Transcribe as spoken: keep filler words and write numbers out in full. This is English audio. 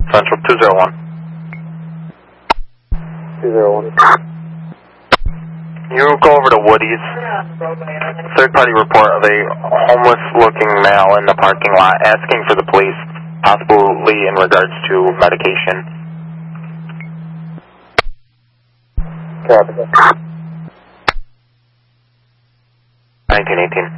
Central two zero one. two zero one. You go over to Woody's. Third-party report of a homeless-looking male in the parking lot asking for the police, possibly in regards to medication. Copy. nineteen eighteen.